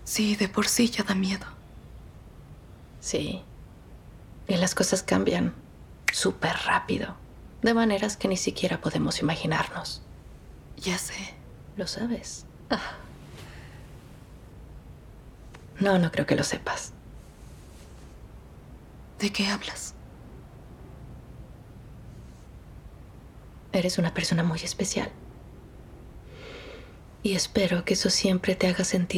Sí, de por sí ya da miedo. Sí. Y las cosas cambian súper rápido, de maneras que ni siquiera podemos imaginarnos. Ya sé. ¿Lo sabes? No, no creo que lo sepas. ¿De qué hablas? Eres una persona muy especial. Y espero que eso siempre te haga sentir